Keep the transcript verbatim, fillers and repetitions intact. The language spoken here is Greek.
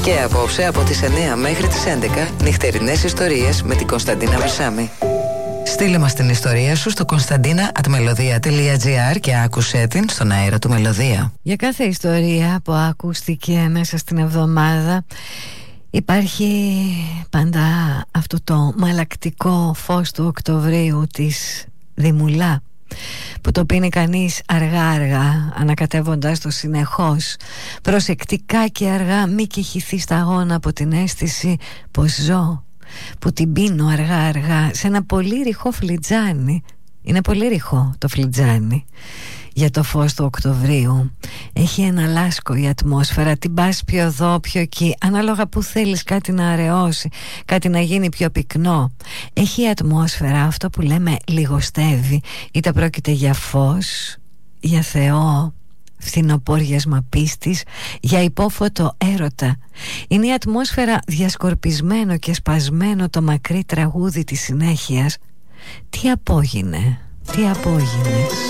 Και απόψε από τις εννιά μέχρι τις έντεκα νυχτερινές ιστορίες με την Κωνσταντίνα Βερσάμη. Στείλε μας την ιστορία σου στο κωνσταντίνα at melodia τελεία gr και άκουσέ την στον αέρα του Μελωδία. Για κάθε ιστορία που ακούστηκε μέσα στην εβδομάδα υπάρχει πάντα αυτό το μαλακτικό φως του Οκτωβρίου της Δημουλά, που το πίνει κανείς αργά αργά, ανακατεύοντας το συνεχώς, προσεκτικά και αργά, μη κηχηθεί σταγόνα από την αίσθηση πως ζω, που την πίνω αργά αργά σε ένα πολύ ρηχό φλιτζάνι. Είναι πολύ ρηχό το φλιτζάνι για το φως του Οκτωβρίου. Έχει ένα λάσκο η ατμόσφαιρα, την πας πιο εδώ πιο εκεί, ανάλογα που θέλεις κάτι να αραιώσει, κάτι να γίνει πιο πυκνό. Έχει η ατμόσφαιρα αυτό που λέμε λιγοστεύει, είτε πρόκειται για φως, για Θεό, φθινοπόριασμα πίστης, για υπόφωτο έρωτα. Είναι η ατμόσφαιρα διασκορπισμένο και σπασμένο το μακρύ τραγούδι της συνέχειας. Τι απόγινε, τι απόγινες.